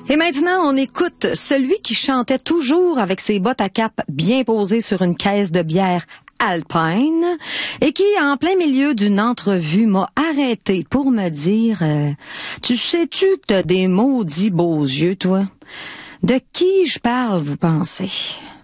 Et maintenant, on écoute celui qui chantait toujours avec ses bottes à cap bien posées sur une caisse de bière Alpine et qui, en plein milieu d'une entrevue, m'a arrêté pour me dire tu sais-tu que t'as des maudits beaux yeux, toi? De qui je parle, vous pensez?